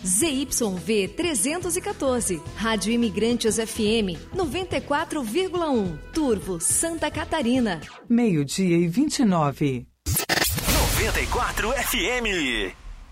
ZYV 314, Rádio Imigrantes FM 94,1, Turvo, Santa Catarina. 12:29. 94 FM.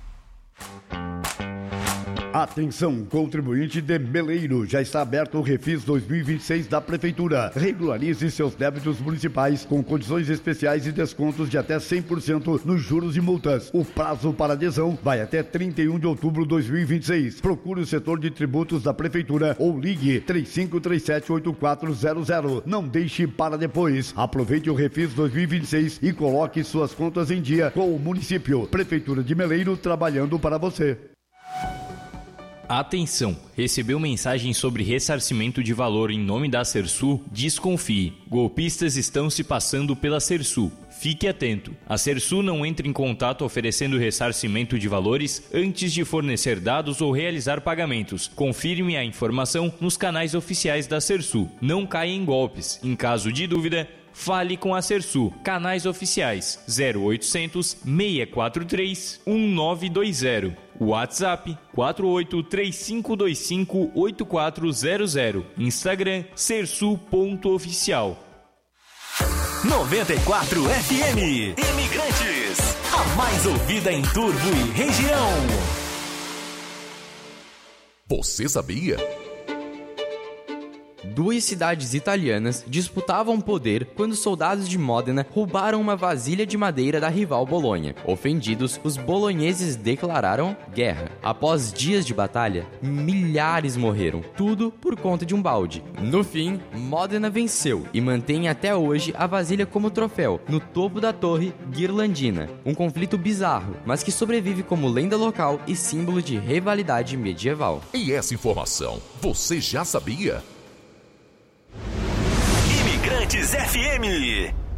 Atenção, contribuinte de Meleiro, já está aberto o Refis 2026 da Prefeitura. Regularize seus débitos municipais com condições especiais e descontos de até 100% nos juros e multas. O prazo para adesão vai até 31 de outubro de 2026. Procure o setor de tributos da Prefeitura ou ligue 3537-8400. Não deixe para depois. Aproveite o Refis 2026 e coloque suas contas em dia com o município. Prefeitura de Meleiro, trabalhando para você. Atenção! Recebeu mensagem sobre ressarcimento de valor em nome da Sersul? Desconfie. Golpistas estão se passando pela Sersul. Fique atento. A Sersul não entra em contato oferecendo ressarcimento de valores antes de fornecer dados ou realizar pagamentos. Confirme a informação nos canais oficiais da Sersul. Não caia em golpes. Em caso de dúvida, fale com a Sersul. Canais oficiais 0800 643 1920. WhatsApp 4835258400. Instagram sersul.oficial. 94 FM. Imigrantes. A mais ouvida em Turvo e região. Você sabia? Duas cidades italianas disputavam poder quando soldados de Módena roubaram uma vasilha de madeira da rival Bolonha. Ofendidos, os bolonheses declararam guerra. Após dias de batalha, milhares morreram, tudo por conta de um balde. No fim, Módena venceu e mantém até hoje a vasilha como troféu, no topo da torre Ghirlandina. Um conflito bizarro, mas que sobrevive como lenda local e símbolo de rivalidade medieval. E essa informação, você já sabia? Imigrantes FM.